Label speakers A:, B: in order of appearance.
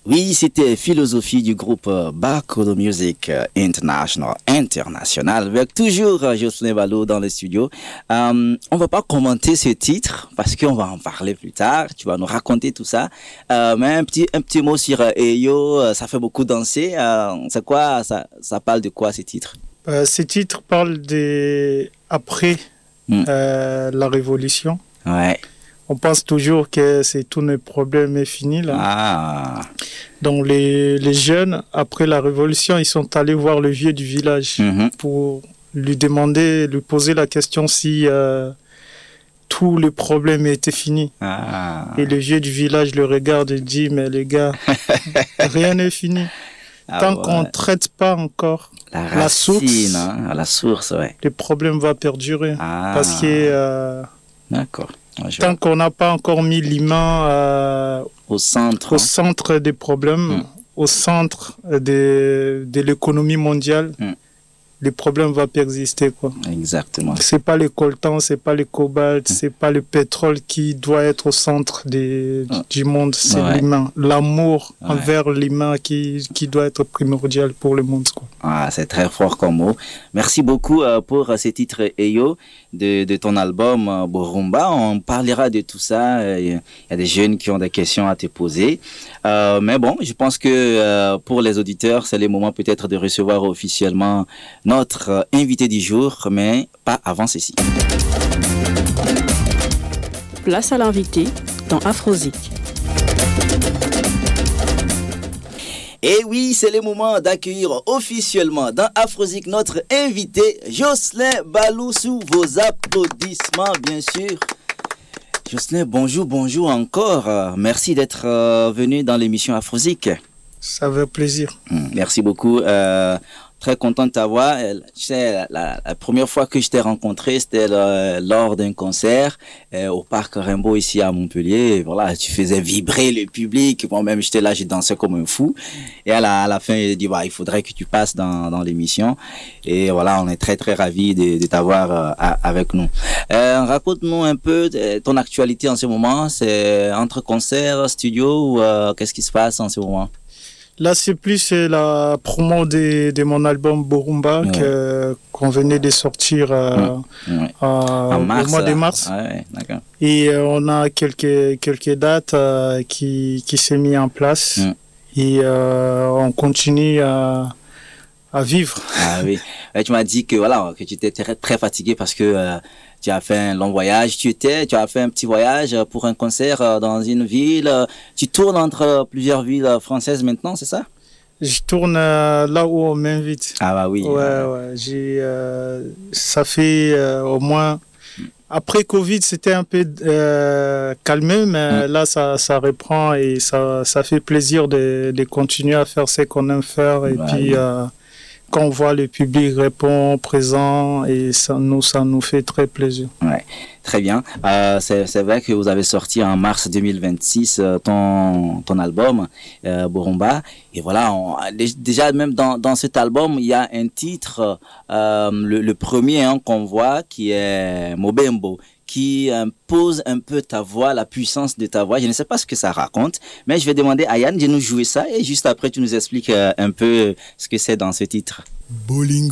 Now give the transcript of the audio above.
A: Oui, c'était Philosophie du groupe Barcode Music International, avec toujours Jocelyn Ballot dans le studio. On va pas commenter ce titre parce qu'on va en parler plus tard. Tu vas nous raconter tout ça. Mais un petit mot sur Eyo, ça fait beaucoup danser. C'est quoi ça parle de quoi ce titre?
B: Ce titre parle après la Révolution.
A: Ouais.
B: On pense toujours que tous nos problèmes est fini là.
A: Ah.
B: Donc les jeunes, après la Révolution, ils sont allés voir le vieux du village pour lui poser la question si tous les problèmes étaient finis.
A: Ah.
B: Et le vieux du village le regarde et dit, mais les gars, rien n'est fini. Tant qu'on ne traite pas encore
A: la source, la source, ouais.
B: Le problème va perdurer. Parce que
A: d'accord.
B: Tant qu'on n'a pas encore mis l'humain au centre des problèmes, au centre de l'économie mondiale, les problèmes vont persister, quoi.
A: Exactement.
B: C'est pas le coltan, c'est pas le cobalt, c'est pas le pétrole qui doit être au centre du monde, c'est l'humain. L'amour envers l'humain qui doit être primordial pour le monde, quoi.
A: Ah, c'est très fort comme mot. Merci beaucoup pour ce titre Eyo de ton album Borumba. On parlera de tout ça. Il y a des jeunes qui ont des questions à te poser. Mais bon, je pense que pour les auditeurs, c'est le moment peut-être de recevoir officiellement notre invité du jour, mais pas avant ceci.
C: Place à l'invité dans Afrozik.
A: Et oui, c'est le moment d'accueillir officiellement dans Afrozik notre invité, Jocelyn Ballot, sous vos applaudissements, bien sûr. Jocelyn, bonjour encore. Merci d'être venu dans l'émission Afrozik.
B: Ça fait plaisir.
A: Merci beaucoup. Très content de t'avoir. Tu sais, la première fois que je t'ai rencontré, c'était lors d'un concert au Parc Rimbaud ici à Montpellier. Et voilà, tu faisais vibrer le public. Moi-même, j'étais là, j'ai dansé comme un fou. Et à la fin, il dit, il faudrait que tu passes dans l'émission. Et voilà, on est très, très ravis de t'avoir avec nous. Raconte-nous un peu ton actualité en ce moment. C'est entre concerts, studio ou qu'est-ce qui se passe en ce moment?
B: Là, c'est plus la promo de mon album Borumba qu'on venait de sortir au mois de mars.
A: Ouais, d'accord.
B: Et on a quelques dates qui s'est mis en place. Et on continue à vivre.
A: Ah oui. Et tu m'as dit que tu étais très, très fatigué parce que tu as fait un long voyage. Tu as fait un petit voyage pour un concert dans une ville. Tu tournes entre plusieurs villes françaises maintenant, c'est ça?
B: Je tourne là où on m'invite.
A: Ah bah oui.
B: Ouais. Ça fait au moins... Après Covid, c'était un peu calmé, mais là, ça reprend et ça fait plaisir de continuer à faire ce qu'on aime faire. Et puis... quand on voit le public répond présent et ça nous fait très plaisir.
A: Ouais, très bien. C'est vrai que vous avez sorti en mars 2026 ton album Borumba. Et voilà, déjà même dans cet album, il y a un titre, le premier qu'on voit qui est Mobembo, qui pose un peu ta voix, la puissance de ta voix. Je ne sais pas ce que ça raconte, mais je vais demander à Yann de nous jouer ça et juste après tu nous expliques un peu ce que c'est dans ce titre.
D: Bowling.